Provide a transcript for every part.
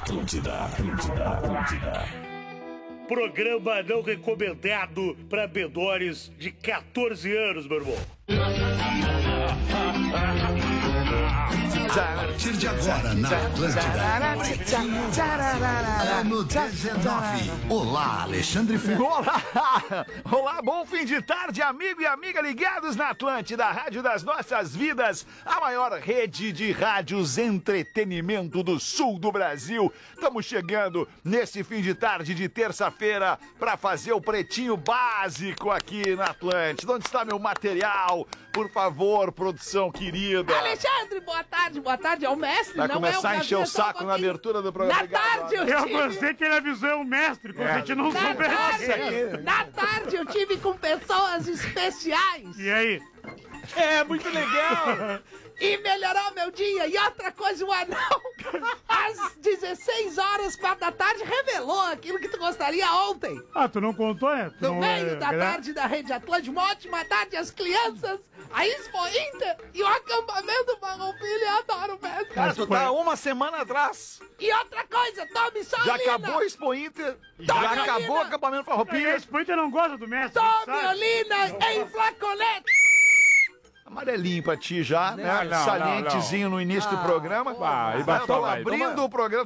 Atlântida, Atlântida, Atlântida. Programa não recomendado para menores de 14 anos, meu irmão. A partir de agora na Atlântida, ano 19. Olá, Alexandre Ferro. Olá! Olá, bom fim de tarde, amigo e amiga ligados na Atlântida, a rádio das nossas vidas, a maior rede de rádios entretenimento do sul do Brasil. Estamos chegando nesse fim de tarde de terça-feira para fazer o Pretinho Básico aqui na Atlântida. Onde está meu material? Por favor, produção querida. Alexandre, boa tarde, é o mestre, Vai não começar a é o encher o saco na abertura do programa. Na tarde Eu gostei que ele avisou o mestre, como a gente não soubesse. Na tarde eu tive com pessoas especiais. E aí? É, muito legal. E melhorou meu dia. E outra coisa, o anão, às 16 horas, 4 da tarde, revelou aquilo que tu gostaria ontem. Ah, tu não contou, né? No meio da tarde da Rede Atlântica, uma ótima tarde, as crianças, a Expo Inter e o acampamento Farroupilha. Eu adoro mesmo. Cara, tu tá uma semana atrás. E outra coisa, tome só Já acabou a Expo Inter, já acabou o acampamento Farroupilha. Esse Pointer não gosta do mestre. Tome em flaconete. Amarelinho pra ti já, né? não, Salientezinho no início do programa. Vai, Eu baixou, tô vai, abrindo o programa,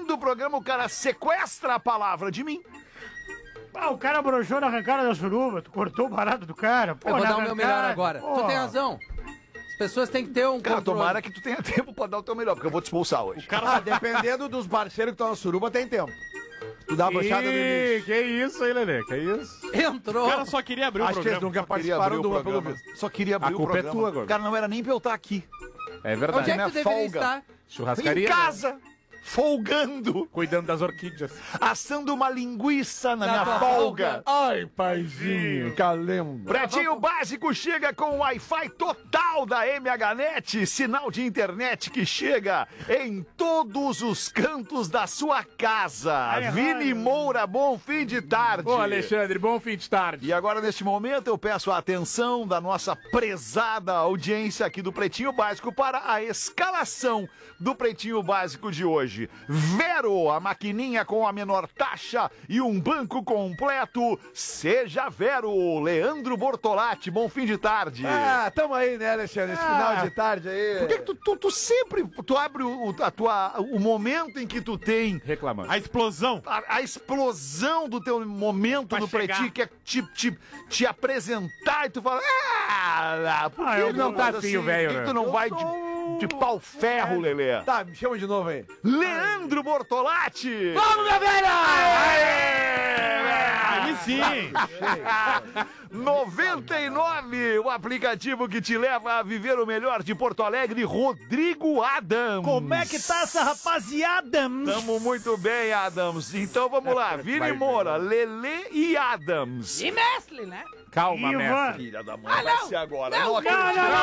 o cara sequestra a palavra de mim. Ah, o cara broxou na arrancada da suruba, tu cortou o barato do cara. Pô, Eu vou na dar o meu melhor arrancada. agora. Pô. Tu tem razão. As pessoas têm que ter um Cara, controle. tomara que tu tenha tempo pra dar o teu melhor, porque eu vou te expulsar hoje. Cara, dependendo dos parceiros que estão na suruba, tem tempo. Tu dá uma brochada no início. Que isso aí, Lelê? Que isso? Entrou. O cara só queria abrir o Acho que eles programa. nunca participaram do pelo programa. visto. Só queria abrir A o culpa é programa. tua agora. Cara, não era nem pra eu estar aqui. É Onde verdade. é minha que tu deveria folga. estar? Churrascaria. Em casa, folgando, Cuidando das orquídeas. assando uma linguiça na Na minha tua folga. Ai, paizinho, calembro. Pretinho Básico chega com o Wi-Fi total da MHNet, sinal de internet que chega em todos os cantos da sua casa. Vini Moura, bom fim de tarde. Ô, Alexandre, bom fim de tarde. E agora, neste momento, eu peço a atenção da nossa prezada audiência aqui do Pretinho Básico para a escalação do Pretinho Básico de hoje. Vero, a maquininha com a menor taxa e um banco completo. Seja Vero. Leandro Bortolatti, bom fim de tarde. Ah, tamo aí, né, Alexandre? Esse final de tarde aí. Por que tu sempre abre o momento em que tu tem Reclamando. A explosão. a explosão do teu momento Pra no chegar. Pretinho, que é te apresentar e tu fala, por que ele não tá assim, afim, o velho, por que né? tu não vai de pau ferro, Lelê? Tá, me chama de novo aí. Leandro Bortolatti! Vamos, minha velha! Aí sim. 99, o aplicativo que te leva a viver o melhor de Porto Alegre, Rodrigo Adams. Como é que tá essa rapaziada? Tamo muito bem, Adams. Então vamos lá, Vini Moura, Lelê e Adams. E mestre, né? Calma, Ivan. mestre. Filha da mãe, Ah, vai não. ser agora. Não, acredito.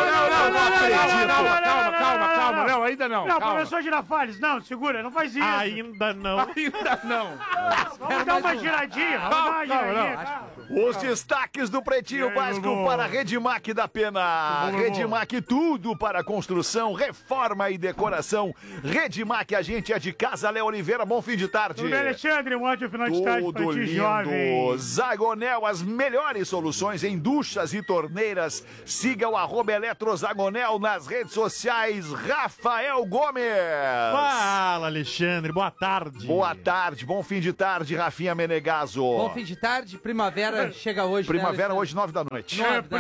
Calma, Não, professor Girafales, não, segura, não faz isso. Ainda não. Vamos dar uma giradinha, vamos dar uma giradinha. calma. Os destaques do Pretinho E aí, Básico Lulu? para Redmac da Pena. Lulu? Redmac, tudo para construção, reforma e decoração. Redmac, a gente é de casa. Léo Oliveira, bom fim de tarde. Tudo bem, Alexandre? Um ótimo final de tarde pra Tudo ti, lindo. jovem. Zagonel, as melhores soluções em duchas e torneiras. Siga o @eletrozagonel nas redes sociais. Rafael Gomes. Fala, Alexandre, boa tarde. Boa tarde, bom fim de tarde, Rafinha Menegaso. Bom fim de tarde, primavera chega hoje. Primavera né, hoje, 9 da noite. É 9 da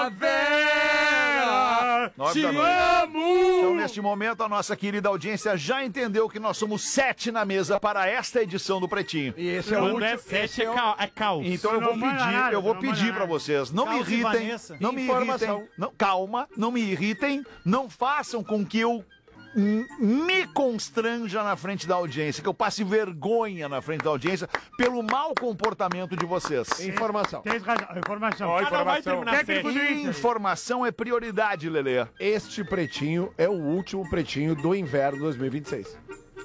primavera! 9 Te da noite. amo! Então, neste momento, a nossa querida audiência já entendeu que nós somos 7 na mesa para esta edição do Pretinho. E esse é o Quando último. é 7 é caos. Então eu Não vou manda pedir, nada, eu vou não pedir manda para nada. vocês, não me Caos e irritem, Vanessa. não me Informação. irritem, não, calma, não me irritem, não façam com que eu me constranja na frente da audiência, que eu passe vergonha na frente da audiência pelo mau comportamento de vocês. Informação. Tem razão, informação. Ó, Ah, não, vai informação. terminar técnico do Inter. Informação é prioridade, Lelê. Este pretinho é o último pretinho do inverno 2026.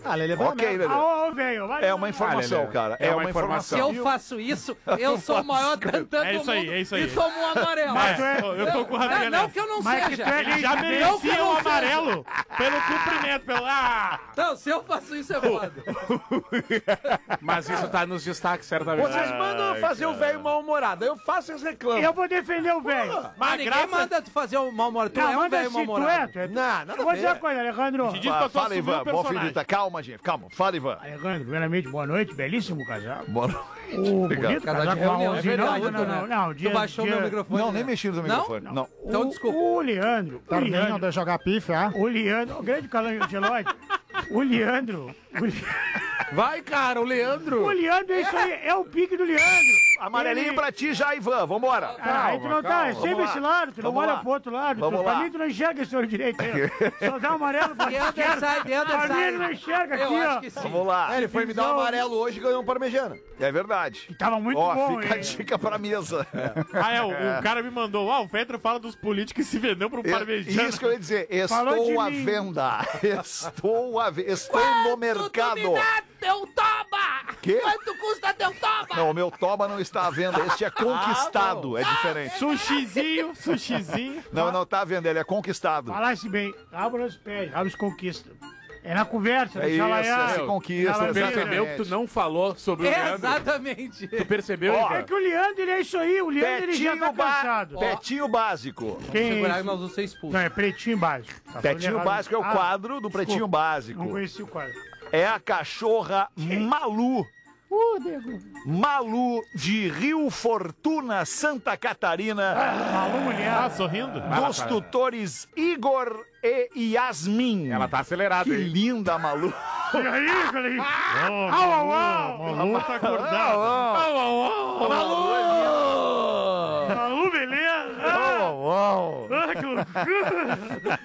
Ah, Lelê, vai Ok, mesmo. Lelê. Ô, velho, vai. É uma informação, Lelê. cara. É É uma uma Se informação. eu faço isso, eu sou o maior tantã É do isso aí, mundo é isso aí. e tomo um amarelo. Eu tô com o Radamés. Não que eu não Mas que seja. tu é Ele já Não, merecia o amarelo pelo cumprimento, pelo... Não, se eu faço isso é foda. Mas isso tá nos destaques, certamente. Vocês mandam fazer o velho mal-humorado. Eu faço e eles reclamam. Eu vou defender o velho. Mas ninguém manda tu fazer o mal-humorado. Tu Não, é um manda velho assim, tu mal-humorado. é. Não, nada Eu vou a dizer uma ver. coisa, Alejandro. Te diz pra tu Fala, assumir Ivan. o Bom personagem. fim de tarde. Calma, gente. Calma. Fala, Ivan. Alejandro, primeiramente, boa noite. Belíssimo casal. Boa noite. Bonito Casal de casal com reunião, mãozinha. é verdade, Não, Tu baixou meu microfone. Não, nem né? mexi no microfone. Não. Então, desculpa. O Leandro. Torninho de jogar pife, ah? O Leandro, o grande Calangelote. O Leandro. Vai, cara, o Leandro. O Leandro é isso aí, é o pique do Leandro. Amarelinho pra ti já, Ivan. Vambora. Aí tu não tá, é sempre Vamos lá. esse lado, tu não Vamos olha lá. pro outro lado. Vamos Pra lá. mim tu não enxerga esse olho direito aí, ó. Só dá um amarelo pra The other esquerda. side, the other Pra mim ele não side. enxerga Eu aqui, ó. acho que sim. Vamos lá. Ele foi me dar um amarelo hoje e ganhou um parmegiana. É verdade. Que tava muito Ó, bom, fica a hein? dica pra mesa. O cara me mandou, o Fetra fala dos políticos que se vendeu pro parmegiana. Isso que eu ia dizer. Falou de Estou à mim. venda. Estou no mercado. Tu me dá teu toba! Quê? Quanto custa teu toba? Não, o meu toba não está à venda. Este é conquistado. É diferente. Sushizinho. Não tá à venda. Ele é conquistado. Falasse bem, abra os pés, abre os conquistas. É na conversa, É no isso, chalaiá. se conquista. Ela Percebeu exatamente. que tu não falou sobre o Leandro? Exatamente. Tu percebeu, Ó, Ivan? É que o Leandro, ele é isso aí, o Leandro ele já tá cansado. Petinho básico. Quem é Segurar esse? que nós vamos ser expulsos. Não, é Pretinho Básico. Tá falando Petinho errado. Básico é o quadro do Pretinho desculpa, Básico. Não conheci o quadro. É a cachorra Malu. Malu de Rio Fortuna, Santa Catarina. Malu mulher. Ah, sorrindo? Dos tutores Igor e Yasmin. Ela tá acelerada, Que hein? linda a Malu. E aí, Cleiton? Au, au, au. Malu tá acordado. Malu, beleza? Ah, que loucura.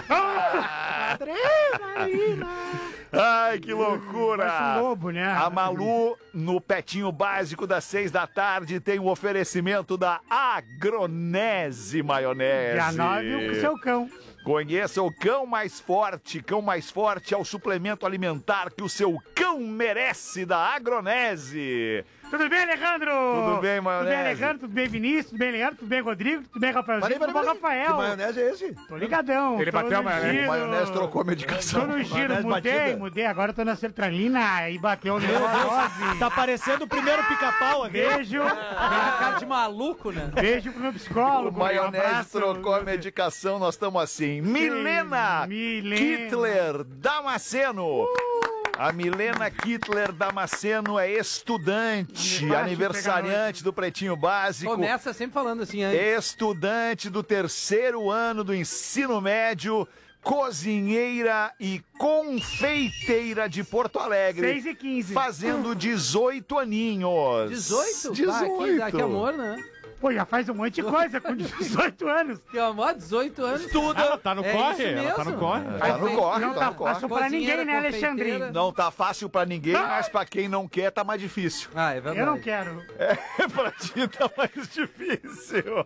Ai, que loucura. Parece um lobo, né? A Malu, no Petinho Básico das 6 da tarde, tem um oferecimento da Agronese Maionese. Dia 9, o seu cão. Conheça o Cão Mais Forte. Cão Mais Forte é o suplemento alimentar que o seu cão merece da Agronese. Tudo bem, Alejandro? Tudo bem, Tudo Maionese? bem, Alejandro? Tudo bem, Vinícius? Tudo bem, Leandro? Tudo bem, Rodrigo? Tudo bem, Rafaelzinho? Tudo bom, Que Rafael? maionese é esse? Tô ligadão. Ele tô bateu a no maionese. giro. O Maionese trocou a medicação. Tô no giro, Maionese batida. mudei. Agora eu tô na sertralina e bateu o neurose. Tá parecendo o primeiro pica-pau aqui. Beijo. Tem a cara de maluco, né? Beijo pro meu O psicólogo. Maionese Um abraço. trocou a medicação, nós estamos assim. Milena Kittler Damasceno. A Milena Kittler Damasceno é estudante, Fácil aniversariante do Pretinho Básico. Começa sempre falando assim antes. Estudante do 3º ano do ensino médio, cozinheira e confeiteira de Porto Alegre. 6h15. Fazendo 18 aninhos. 18? 18. Ah, que amor, né? Pô, já faz um monte de coisa com 18 anos. Que amor, 18 anos. Ela tá no É corre? isso Ela tá mesmo. no corre? Tá no corre, Não tá tá no corre. fácil pra ninguém, né, Alexandrinho? Não tá fácil pra ninguém, mas pra quem não quer tá mais difícil. Ah, é verdade. Eu não quero. Pra ti tá mais difícil.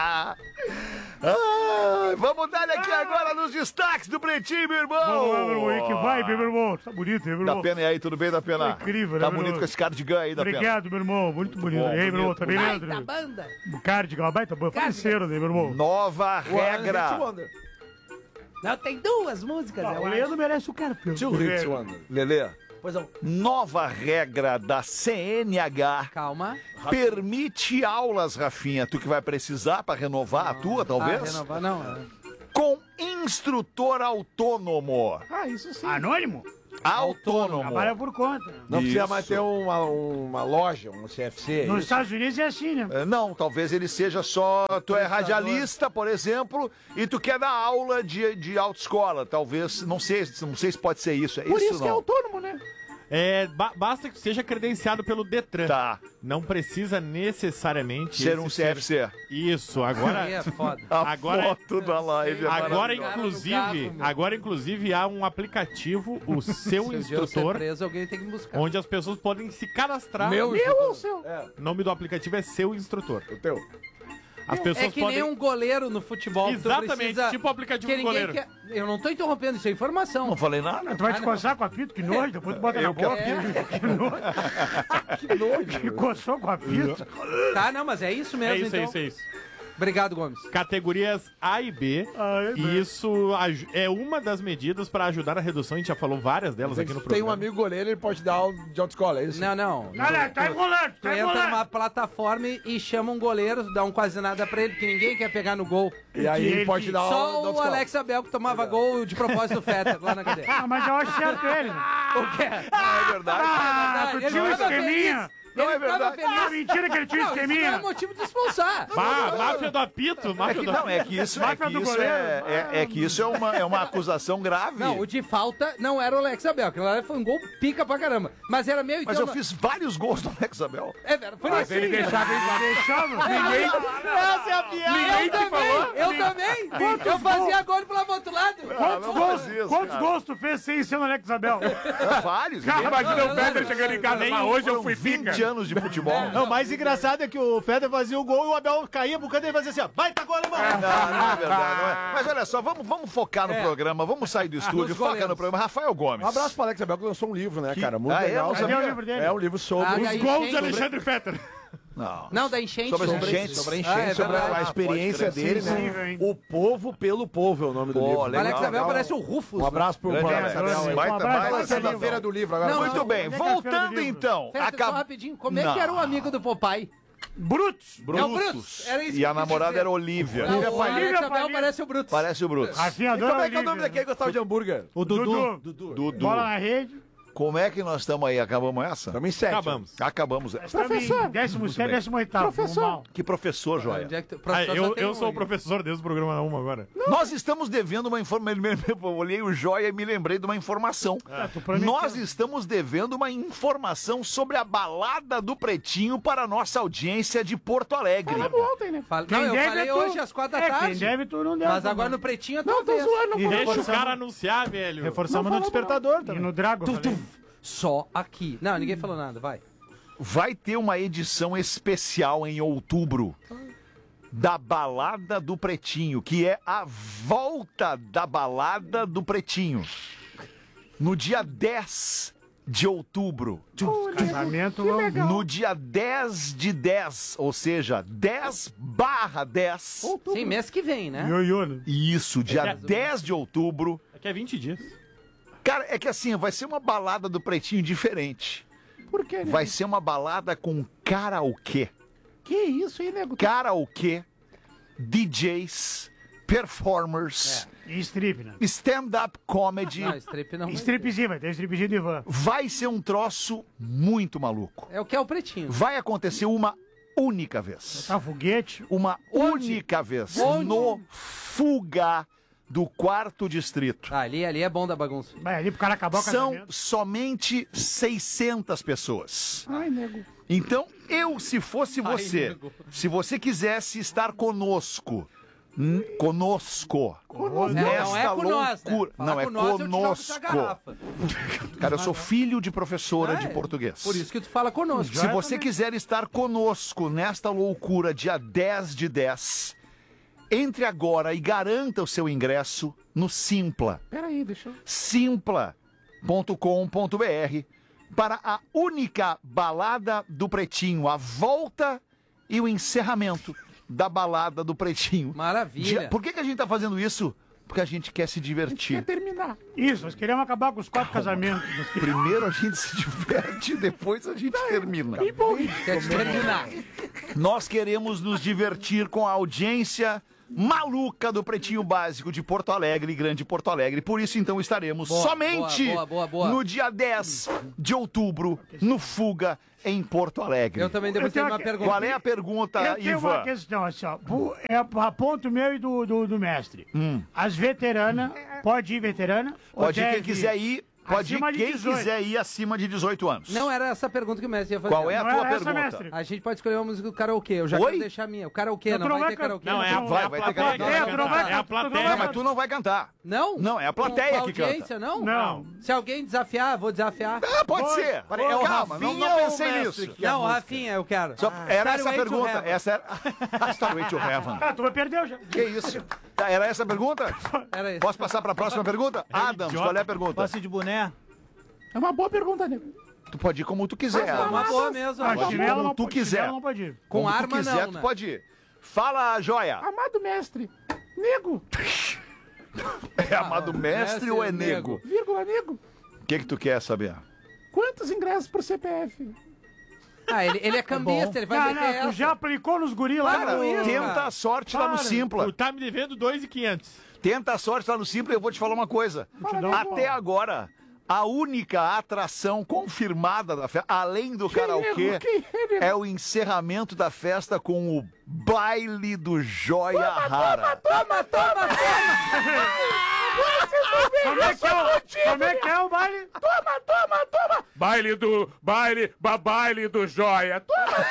Vamos dar aqui agora nos destaques do Pretinho, meu irmão. Vamos lá, meu irmão. Aí que vai, meu irmão. Tá bonito, hein, meu Da irmão? Pena, e aí, tudo bem, da Pena? Tá incrível, né, Tá meu bonito irmão? com esse cardigan aí, da Pena. Obrigado, meu irmão. Muito bonito. Bom, E aí, meu irmão, bonito, tá bem, Baita Leandro? banda. O cardigan, uma baita boa. Parceiro, né, meu irmão? Nova Hit regra. Wonder. Não, tem duas músicas, Ah, eu o acho. Leandro merece o carpio. Two Hits Wonder. Lelê, Pois não. nova regra da CNH Calma. permite aulas, Rafinha. Tu que vai precisar pra renovar a tua, talvez? Ah, renovar, não. Com instrutor autônomo. Ah, isso sim. Anônimo? Autônomo. Trabalha por conta. Não precisa Isso. mais ter uma loja, um CFC. Nos isso. Estados Unidos é assim, né? Não, talvez ele seja só. Tu é radialista, por exemplo, e tu quer dar aula de autoescola. Talvez, não sei se pode ser isso. É Por isso que é não. autônomo, né? Basta que seja credenciado pelo Detran. Tá. Não precisa necessariamente Ser um CFC. Isso, agora. Aí é foda. A Agora- foto da live é Agora, maravilhosa. inclusive, há um aplicativo, o Seu Se um dia eu ser Instrutor, preso, alguém tem que me buscar. onde as pessoas podem se cadastrar. Meu ou seu? O nome do aplicativo é Seu Instrutor. O teu. As pessoas É que podem... nem um goleiro no futebol. que tu Exatamente, precisa- tipo o aplicativo que do ninguém goleiro. quer- Eu não tô interrompendo, isso é informação. Não falei nada. Tu vai te coçar com a fita? Que nojo, depois tu bota na boca. Que nojo. Que coçou com a fita. Tá, não, mas é isso É mesmo, isso, é então. isso, é isso. Obrigado, Gomes. Categorias A e B. E isso é uma das medidas para ajudar na redução. A gente já falou várias delas aqui no Tem programa. um amigo goleiro, ele pode dar aula de autoescola, é isso? Não. Olha, tá enrolando, Tu tá entra enrolando. numa plataforma e chama um goleiro, dá um quase nada pra ele, que ninguém quer pegar no gol. E aí ele pode dar aula de Só o autoescola. Alex Abel que tomava gol de propósito do Fetter lá na cadeia. Ah, mas eu acho certo ele. O quê? É verdade. Ah, tu Ele tinha um ficava esqueminha. feliz. Não Ele é ficava verdade. feliz. Ah, mentira que ele tinha um Não, isso não é esqueminha. motivo de expulsar. Máfia do apito, É máfia que, do não, é que isso, Máfia do goleiro. é que isso é uma acusação grave. Não, o de falta não era o Alex Abel, aquilo lá foi um gol pica pra caramba. Mas era meio... Mas eu fiz vários gols do Alex Abel. É verdade, foi assim. Ele deixava ele Deixava. Ninguém, Essa é a piada. ninguém te falou. Eu também. Eu fazia gol e pulava pro outro lado. Quantos gols tu fez sem ser no Alex Abel? Vários. Imagina o Pedro chegando em casa, mas hoje eu fui 20 pica. anos de futebol. Não, o mais engraçado é que o Feder fazia o gol e o Abel caía pro canto e fazia assim, ó, baita gol, irmão. Não é verdade, não é. Mas olha só, vamos focar no programa, vamos sair do estúdio, nos foca goleiros. no programa. Rafael Gomes. Um abraço pro Alex Abel, que lançou um livro, né, cara? Muito Ah, é? legal. Não sabia. Cadê o livro dele? É um livro sobre Ah, os daí- Gols de Sobre- Alexandre Fetter. Não, da enchente. Sobre as Sobre- enchentes. sobre a Ah, enchente, é sobre verdade. a experiência Pode crer. dele, Sensível, né? hein? O Povo pelo Povo é o nome do Pô, livro. O legal. Alex Abel parece o Rufus. Um abraço pro Grande Alex Abel. abraço. aí. Baita, Um abraço, baita. Vai ser na feira do livro agora. Não, Muito bem, Onde é que é a feira do voltando livro? então. Feta, só rapidinho. Como é que era o amigo do Popeye? Brutos. É o Brutus. Era isso E que a eu quis namorada dizer. era Olivia. Não, o Olivia Alex Abel Palhinha. parece o Brutus. Parece o Bruto. Rafinha E adora como é que é o Olivia. nome daquele que gostava de hambúrguer? O Dudu. Dudu. Bola na rede. Como é que nós estamos aí? Acabamos essa? Estamos em 7. Acabamos. Acabamos. Estamos em 17º, 18º. Professor. Que professor, Joia. Onde é que tu- Ah, professor só tem eu um sou o aí. professor desde o programa 1 agora. Nós estamos devendo uma informação. Eu olhei o Joia e me lembrei de uma informação. tu prometeu. Nós estamos devendo uma informação sobre a balada do Pretinho para a nossa audiência de Porto Alegre. Ontem, né? Fala- Quem Não, eu deve falei é tu. hoje às 4 da Quem tarde. deve tu não deve. Mas agora no pretinho é tua vez. E Deixa o reforçamos- cara anunciar, velho. Reforçamos no despertador também. E no Drago. eu falei. Só aqui. Não, ninguém falou nada, vai. Vai ter uma edição especial em outubro da Balada do Pretinho, que é a volta da Balada do Pretinho. No dia 10 de outubro. Casamento No dia 10 de 10, ou seja, 10/10. Sim, mês que vem, né? Ioiô, né? Isso, dia 10 de outubro. Daqui a 20 dias. Cara, é que assim, vai ser uma balada do Pretinho diferente. Por quê, né? Vai ser uma balada com karaokê. Que isso, hein, nego? Karaokê, DJs, performers, E strip, né? stand-up comedy. Não, strip não. Stripzinho, vai ter stripzinho do Ivan. Vai ser um troço muito maluco. É o que é o pretinho. Vai acontecer uma única vez. Tá, foguete. Uma única vez. Onde? No Fuga do 4º Distrito. Ah, ali é bom da bagunça. Vai ali pro cara acabar o São casamento. somente 600 pessoas. Ai, nego. Então, se fosse você, nego. se você quisesse estar conosco, conosco, Não é nesta com nós, né? loucura, Falar não é com nós, eu te jogo essa conosco. garrafa. Cara, eu sou filho de professora de É, português. Por isso que tu fala conosco. Se você quiser estar conosco nesta loucura dia 10 de 10, entre agora e garanta o seu ingresso no Simpla. Peraí, deixa eu... simpla.com.br para a única balada do Pretinho, a volta e o encerramento da balada do Pretinho. Maravilha. Por que a gente tá fazendo isso? Porque a gente quer se divertir. terminar. Isso, nós queríamos acabar com os 4 casamentos. Primeiro a gente se diverte, depois a gente termina. Quer te terminar. Nós queremos nos divertir com a audiência maluca do Pretinho Básico de Porto Alegre, Grande Porto Alegre. Por isso, então, estaremos Boa, somente boa. no dia 10 de outubro, no Fuga, em Porto Alegre. Eu também devo Eu ter tenho uma aqui- pergunta. Qual é a pergunta, Eu tenho uma Ivan? questão, assim, ó. É a ponto meu e do mestre. As veteranas, pode ir veterana? Ou Pode ir quem deve- quiser ir, Pode ir Acima de quem 18. quiser ir acima de 18 anos. Não era essa a pergunta que o mestre ia fazer. Qual é a Não tua era essa, pergunta? mestre. A gente pode escolher uma música do karaokê. Eu já Oi? quero deixar a minha. O karaokê, não tu não vai vai ter karaokê. Não, é a Vai ter plateia. karaokê. Tu não vai É a cantar. plateia. Não, mas tu não vai cantar. Não? Não, é a plateia Com que canta. audiência, não? Não. Se alguém desafiar, vou desafiar. Ah, pode ser. É o Calma, não Rafinha ou o pensei mestre nisso. que é a Não, música? Rafinha, eu quero. Só- era essa a Starway to pergunta. Heaven. Essa era. Starway to Heaven. Ah, tu perdeu já. Que isso? Tá, era essa a pergunta? Era isso. Posso passar pra próxima pergunta? Adams, qual é a pergunta? Passe de boné. É uma boa pergunta, nego. Tu pode ir como tu quiser. É uma Adams. boa mesmo. Ah, Pode ir chinelo como não tu pode- quiser. chinelo não pode ir. Com Como tu arma quiser, não, tu né? pode ir. Fala, joia. Amado mestre, nego, É amado mestre ou é nego? vírgula, nego, O que tu quer saber? quantos ingressos por CPF? Ah, ele é cambista, ele vai Não, meter não, tu essa. já aplicou nos guri lá Para no... com isso. Tenta cara. a sorte lá no Para. Simpla. Tu tá me devendo 2.500. Tenta a sorte lá no Simpla e eu vou te falar uma coisa. Até agora, a única atração confirmada da festa, além do karaokê, é o encerramento da festa com o baile do Joia Rara. Toma, toma, toma! Como é que é o baile? Baile do joia.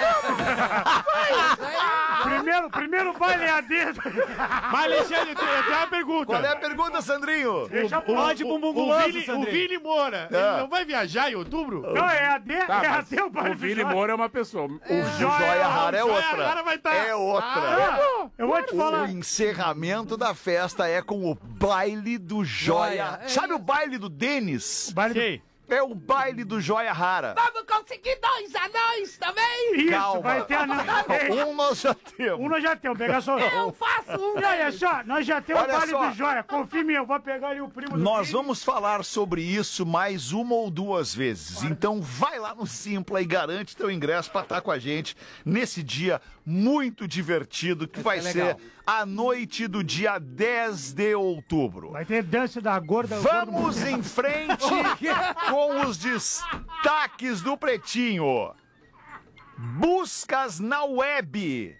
Primeiro baile é a dedo. Mas, Alexandre, eu tenho uma pergunta. Qual é a pergunta, Sandrinho? Pode bumbum guloso, O Vili Moura, É. ele não vai viajar em outubro? Não, é a D, Tá, é a mas D o baile o do Vili Joia. Moura é uma pessoa. O Joia Rara é o Joia outra. Rara vai tá- É outra. Ah, eu vou te O falar. encerramento da festa é com o baile do Joia. Joia. Sabe o baile do Denis? Baile do... Sei. É o baile do Joia Rara. Vamos conseguir 2 anões também? Isso, Calma. vai ter a... Um nós já temos. Um nós já temos, pega só. Eu faço um. E aí, só, nós já temos o Olha baile só. do Joia. Confia em mim, eu vou pegar ali o primo do Nós Vini. vamos falar sobre isso mais uma ou duas vezes. Então vai lá no Simpla e garante teu ingresso para estar com a gente nesse dia muito divertido que vai ser legal. a noite do dia 10 de outubro. Vai ter dança da gorda. Vamos em frente com os destaques do Pretinho. Buscas na web.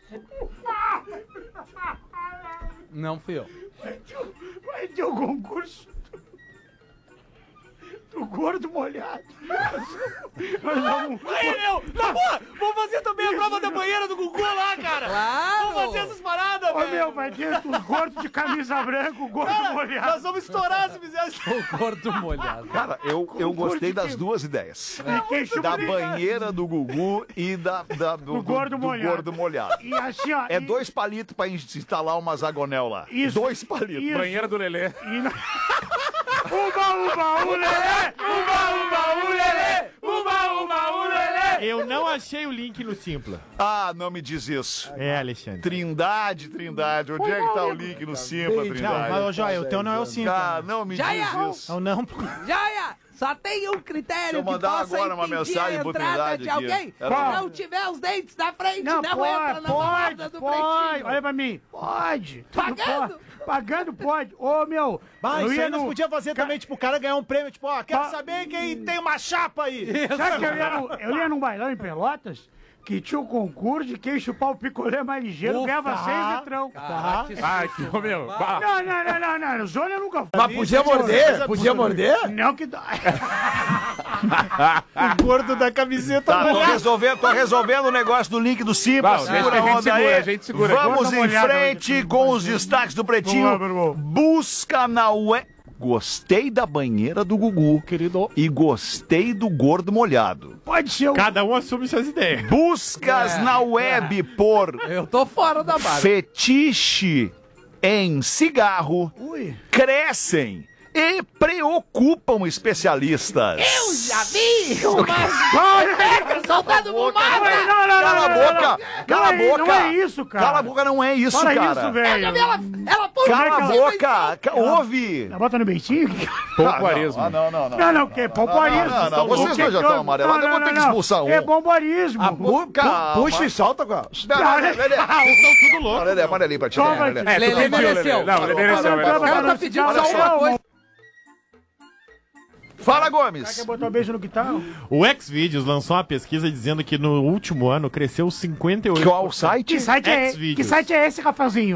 Não fui eu. Vai ter o concurso do gordo molhado. Nós vamos... Aí, meu, na boa, vamos fazer também a prova da banheira do Gugu lá, cara. Claro! Vamos fazer essas paradas, Ô, velho. meu, vai ter os gordos de camisa branca, o gordo Cara, molhado. nós vamos estourar se fizer isso. O gordo molhado. Cara, eu gostei das duas ideias. E quem chupa Da ali- banheira do Gugu e do gordo molhado. gordo molhado. E assim, ó... É e- 2 palitos pra instalar uma zagonel lá. Isso. 2 palitos. Isso. Banheira do Lelê. E na... Uba, ulelê! Uba, ulelê! Uba, ulelê! Eu não achei o link no Simpla. Ah, não me diz isso. É, Alexandre. Trindade. Onde é que tá o link no Simpla, Não, Trindade? mas, ô, Joia, o teu não é o simples. Ah, não me Já diz errou. isso. Não, não. Joia, só tem um critério Se eu que mandar possa agora uma impedir mensagem a pro entrada Trindade de aqui. alguém Era- que não tiver os dentes na frente, não, entra na balada do pode. Pretinho. Olha pra mim. Pode. Tudo Pagando? pode. Pagando pode. Ô, meu. Mas eu isso ia aí nós no... podíamos fazer também, tipo, o cara ganhar um prêmio, tipo, ó, quero Ba- saber quem tem uma chapa aí. Sabe que eu ia num bailão em Pelotas que tinha um concurso de quem chupar o picolé mais ligeiro Ufa. ganhava 6 litrão. Caraca, que Ai, susto. que meu. Bah. Não. Zona eu nunca fui. Mas podia morder? Podia morder? Não que dá. O gordo da camiseta Tá, molhada. tô resolvendo o negócio do link do Simpla. Vamos, deixa que a gente segura, a gente segura. Vamos Gorda em molhada, frente vai ter com os destaques do Pretinho. Vamos lá, meu irmão. Busca na web. Gostei da banheira do Gugu. Querido. E gostei do gordo molhado. Pode ser o... Cada um assume suas ideias. Buscas na web por Eu tô fora da base. fetiche em cigarro crescem e preocupam especialistas. Eu já vi umas pedras soltando fumaça. Cala a boca! Cala a boca! Não é isso, cara. Cala a boca, não é isso, Para cara. isso, velho. Ela pôs Cala a Como é boca! Ouve! Bota no beicinho? Pompoarismo. Não, Que pompoarismo. Não, vocês dois já estão amarelados, eu vou ter que expulsar um. É pompoarismo. Calma. Puxa e solta, cara. Estão tudo louco. Lelê, amarelinho pra ti. Toma, Lelê. É, tu Lelê pediu, mereceu. Lelê. Não, Lelê mereceu. Olha, O cara tá pedindo Olha só só. uma coisa. Fala, Quer Gomes. botar beijo no guitarra? O Xvideos lançou uma pesquisa dizendo que no último ano cresceu 58%. Qual site? Que site é Xvideos. esse, Rafaelzinho?